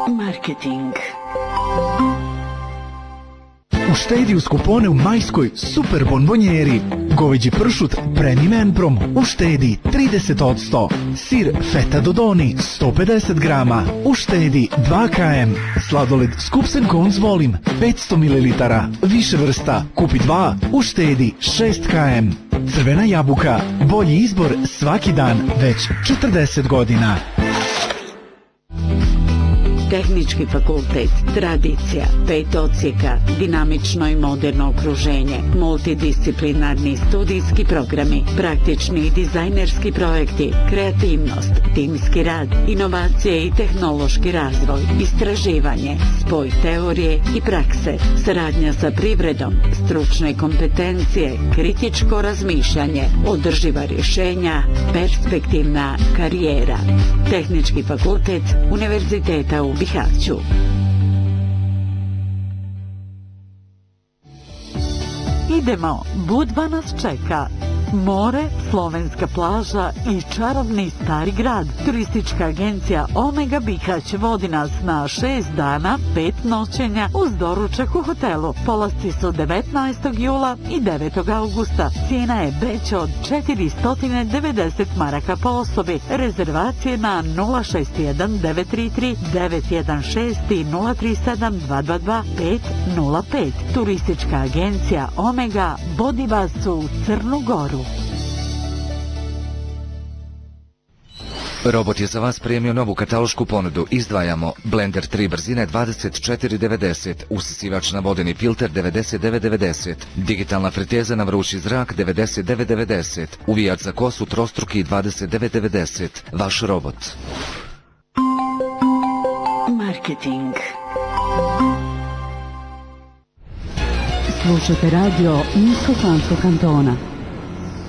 Marketing. Uštedi uz kupone u majskoj super bonbonjeri. Goveđi pršut Premium Emprom uštedi 30%. Sir Feta Dodoni 150 grama uštedi 2 km. Sladoled Scoops & Cones Volim 500 ml. Više vrsta, kupi 2, uštedi 6 km. Crvena jabuka, bolji izbor svaki dan već 40 godina. Tehnički fakultet, tradicija, 5 odsjeka, dinamično i moderno okruženje, multidisciplinarni studijski programi, praktični i dizajnerski projekti, kreativnost, timski rad, inovacije i tehnološki razvoj, istraživanje, spoj teorije i prakse, saradnja sa privredom, stručne kompetencije, kritičko razmišljanje, održiva rješenja, perspektivna karijera. Tehnički fakultet Univerziteta u Bihaću. Idemo, Budva nas čeka. More, slovenska plaža i čarobni stari grad. Turistička agencija Omega Bihać vodi nas na 6 dana, 5 noćenja uz doručak u hotelu. Polasci su 19. jula i 9. augusta. Cijena je veća od 490 maraka po osobi. Rezervacije na 061 933 916 i 037 222 505. Turistička agencija Omega vodi vas u Crnu Goru. Robot je za vas premio novu katalošku ponudu. Izdvajamo blender 3 brzine 24,90, usisivač na vodeni filter 99,90, digitalna friteza na vrući zrak 99,90, uvijač za kosu trostruki 29,90. Vaš robot. Marketing. Slušate radio Niskosanskog kantona.